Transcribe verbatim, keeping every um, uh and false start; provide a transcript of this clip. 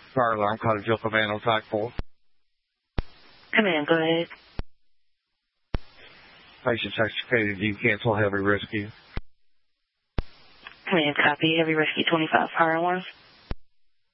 Fire alarm, Cottesville Command on Type four. Command, go ahead. Patient's extricated. Do you cancel heavy rescue? Command, copy. Heavy rescue twenty-five. Fire alarm.